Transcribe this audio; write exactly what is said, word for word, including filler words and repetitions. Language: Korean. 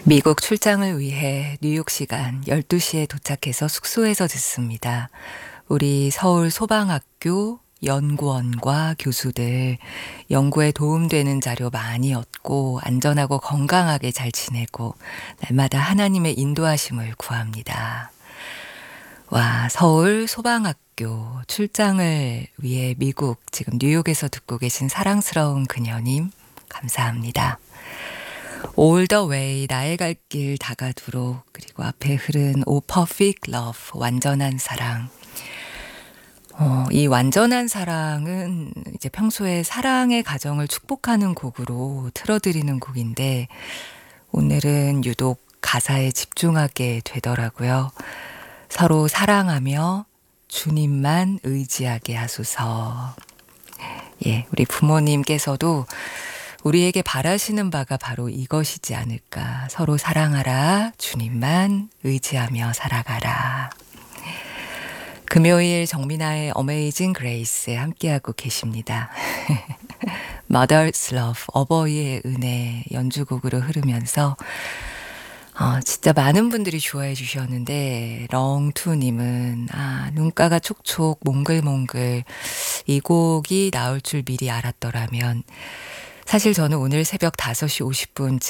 미국 출장을 위해 뉴욕 시간 열두 시에 도착해서 숙소에서 듣습니다. 우리 서울 소방학교 연구원과 교수들 연구에 도움되는 자료 많이 얻고 안전하고 건강하게 잘 지내고 날마다 하나님의 인도하심을 구합니다. 와, 서울 소방학교 출장을 위해 미국 지금 뉴욕에서 듣고 계신 사랑스러운 그녀님 감사합니다. All the way 나의 갈 길 다가도록 그리고 앞에 흐른 O perfect love 완전한 사랑. 어, 이 완전한 사랑은 이제 평소에 사랑의 가정을 축복하는 곡으로 틀어드리는 곡인데 오늘은 유독 가사에 집중하게 되더라고요. 서로 사랑하며 주님만 의지하게 하소서. 예, 우리 부모님께서도 우리에게 바라시는 바가 바로 이것이지 않을까. 서로 사랑하라. 주님만 의지하며 살아가라. 금요일 정민아의 어메이징 그레이스에 함께하고 계십니다. Mother's Love, 어버이의 은혜 연주곡으로 흐르면서 어, 진짜 많은 분들이 좋아해 주셨는데 렁투님은 아 눈가가 촉촉 몽글몽글 이 곡이 나올 줄 미리 알았더라면 사실 저는 오늘 새벽 다섯 시 오십 분쯤